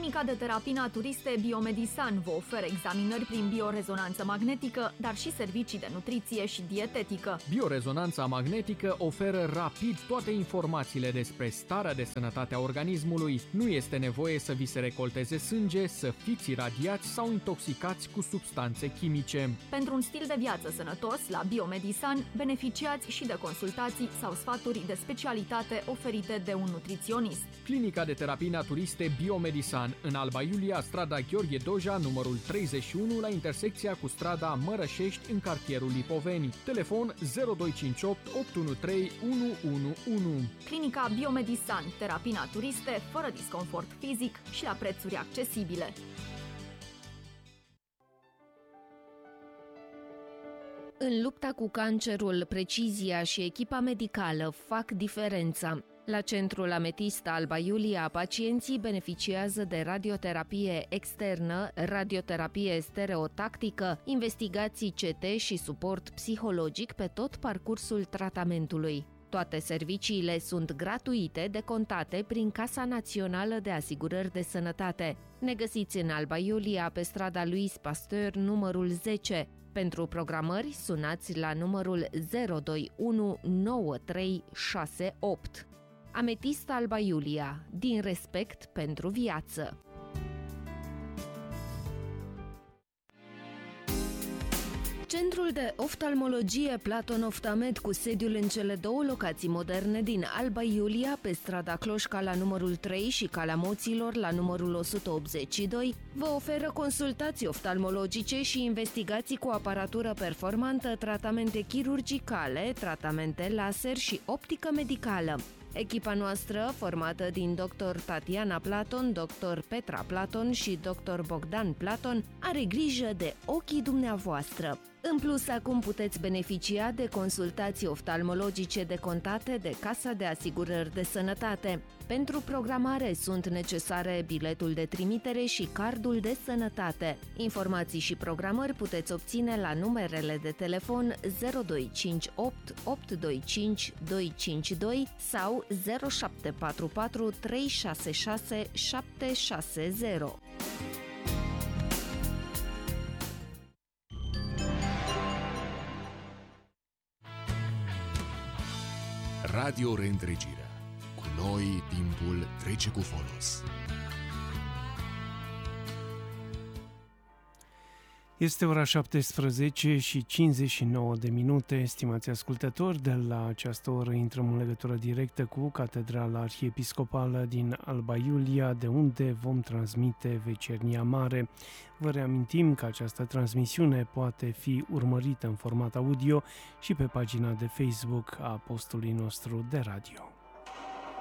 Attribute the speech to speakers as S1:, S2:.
S1: Clinica de terapii naturiste Biomedisan vă oferă examinări prin biorezonanță magnetică, dar și servicii de nutriție și dietetică.
S2: Biorezonanța magnetică oferă rapid toate informațiile despre starea de sănătate a organismului. Nu este nevoie să vi se recolteze sânge, să fiți iradiați sau intoxicați cu substanțe chimice.
S1: Pentru un stil de viață sănătos, la Biomedisan beneficiați și de consultații sau sfaturi de specialitate oferite de un nutriționist.
S2: Clinica de terapii naturiste Biomedisan, în Alba Iulia, strada Gheorghe Doja, numărul 31, la intersecția cu strada Mărășești, în cartierul Lipoveni. Telefon 0258 813 111.
S1: Clinica Biomedisan, terapii naturiste, fără disconfort fizic și la prețuri accesibile.
S3: În lupta cu cancerul, precizia și echipa medicală fac diferența. La Centrul Ametist Alba Iulia, pacienții beneficiază de radioterapie externă, radioterapie stereotactică, investigații CT și suport psihologic pe tot parcursul tratamentului. Toate serviciile sunt gratuite, decontate prin Casa Națională de Asigurări de Sănătate. Ne găsiți în Alba Iulia, pe strada Louis Pasteur, numărul 10. Pentru programări, sunați la numărul 021 9368. Ametist Alba Iulia, din respect pentru viață. Centrul de oftalmologie Platon Oftamed, cu sediul în cele două locații moderne din Alba Iulia, pe strada Cloșca la numărul 3 și Calea Moților la numărul 182, vă oferă consultații oftalmologice și investigații cu aparatură performantă, tratamente chirurgicale, tratamente laser și optică medicală. Echipa noastră, formată din dr. Tatiana Platon, dr. Petra Platon și dr. Bogdan Platon, are grijă de ochii dumneavoastră. În plus, acum puteți beneficia de consultații oftalmologice decontate de Casa de Asigurări de Sănătate. Pentru programare sunt necesare biletul de trimitere și cardul de sănătate. Informații și programări puteți obține la numerele de telefon 0258 825 252 sau 0744 366 760.
S4: Radio Reîntregirea. Cu noi, timpul trece cu folos.
S5: Este ora 17 și 59 de minute, stimați ascultători. De la această oră intrăm în legătură directă cu Catedrala Arhiepiscopală din Alba Iulia, de unde vom transmite Vecernia Mare. Vă reamintim că această transmisiune poate fi urmărită în format audio și pe pagina de Facebook a postului nostru de radio.